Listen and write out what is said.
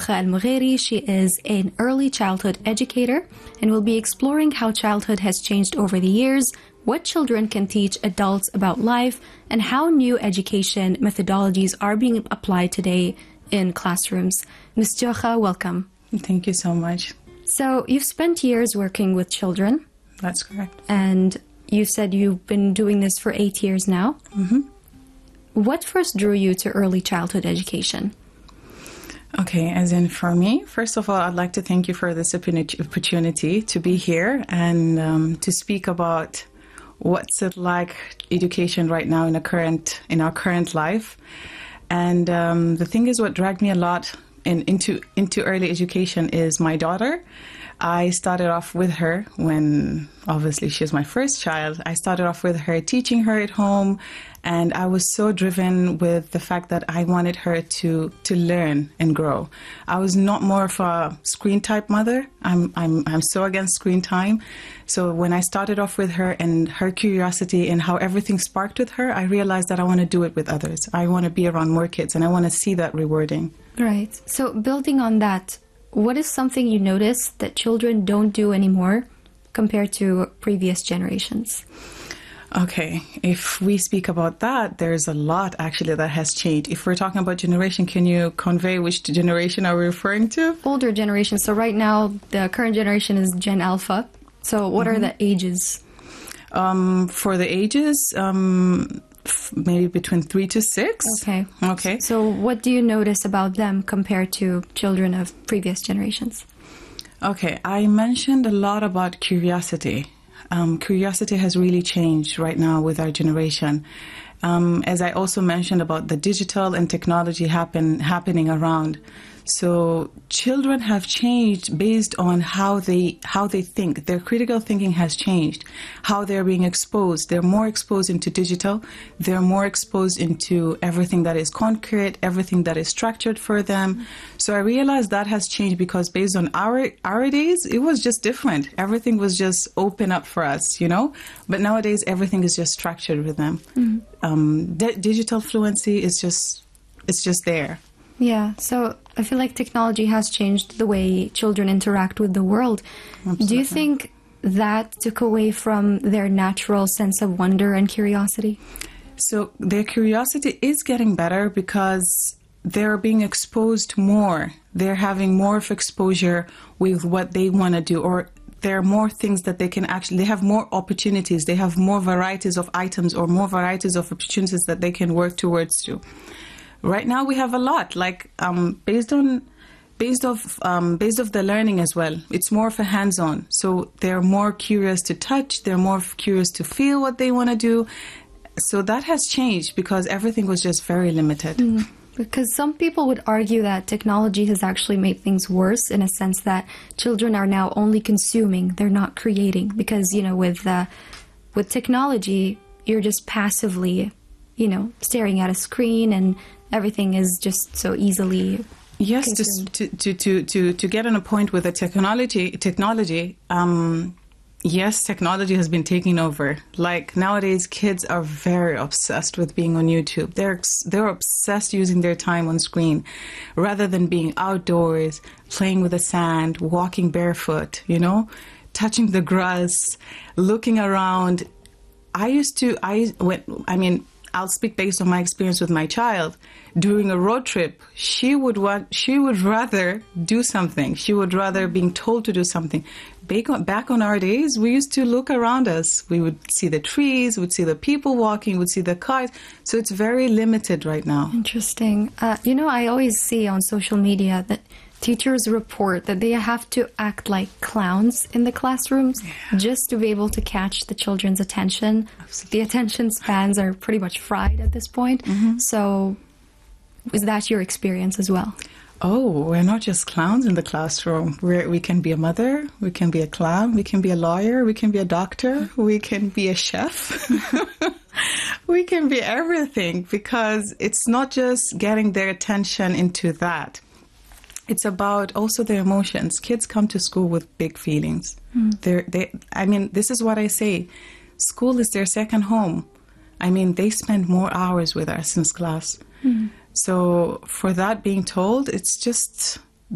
Mistiocha Al-Mugheri. She is an early childhood educator and will be exploring how childhood has changed over the years, what children can teach adults about life, and how new education methodologies are being applied today in classrooms. Mistiocha, welcome. Thank you so much. So you've spent years working with children. That's correct. And you said you've been doing this for 8 years now. Mm-hmm. What first drew you to early childhood education? Okay, as in for me, first of all, I'd like to thank you for this opportunity to be here and to speak about what's it like education right now in our current life. And the thing is, what dragged me a lot into early education is my daughter. I started off with her when, obviously, she's my first child. I started off with her, teaching her at home, and I was so driven with the fact that I wanted her to learn and grow. I was not more of a screen type mother. I'm so against screen time. So when I started off with her and her curiosity and how everything sparked with her, I realized that I want to do it with others. I want to be around more kids, and I want to see that rewarding. Right. So building on that, what is something you notice that children don't do anymore compared to previous generations? Okay, if we speak about that, there's a lot actually that has changed. If we're talking about generation, can you convey which generation are we referring to? Older generation. So right now, the current generation is Gen Alpha. So what are the ages? For the ages, maybe between 3 to 6. Okay. So what do you notice about them compared to children of previous generations? Okay, I mentioned a lot about curiosity. Curiosity has really changed right now with our generation. As I also mentioned about the digital and technology happening around. So children have changed based on how they think. Their critical thinking has changed. How they're being exposed. They're more exposed into digital. They're more exposed into everything that is concrete, everything that is structured for them. So I realized that has changed because based on our days, it was just different. Everything was just open up for us, you know. But nowadays, everything is just structured with them. Digital fluency is just there. Yeah, so I feel like technology has changed the way children interact with the world. Absolutely. Do you think that took away from their natural sense of wonder and curiosity? So their curiosity is getting better because they're being exposed more. They're having more of exposure with what they want to do, or there are more things that they have more opportunities. They have more varieties of items or more varieties of opportunities that they can work towards to. Right now we have a lot, like based of the learning as well. It's more of a hands-on. So they're more curious to touch. They're more curious to feel what they want to do. So that has changed because everything was just very limited. Because some people would argue that technology has actually made things worse in a sense that children are now only consuming. They're not creating. Because, you know, with technology, you're just passively, you know, staring at a screen and everything is just so easily consumed. To get on a point with the technology, yes, technology has been taking over. Like nowadays, kids are very obsessed with being on YouTube. They're obsessed using their time on screen rather than being outdoors, playing with the sand, walking barefoot, you know, touching the grass, looking around. I'll speak based on my experience with my child. During a road trip, she would rather do something. She would rather being told to do something. Back on our days, we used to look around us. We would see the trees, we'd see the people walking, we'd see the cars. So it's very limited right now. Interesting. You know, I always see on social media that teachers report that they have to act like clowns in the classrooms just to be able to catch the children's attention. Absolutely. The attention spans are pretty much fried at this point. So is that your experience as well? Oh, we're not just clowns in the classroom. We can be a mother, we can be a clown, we can be a lawyer, we can be a doctor, we can be a chef. We can be everything because it's not just getting their attention into that. It's about also their emotions. Kids come to school with big feelings. This is what I say. School is their second home. I mean, they spend more hours with us in class. So for that being told, it's just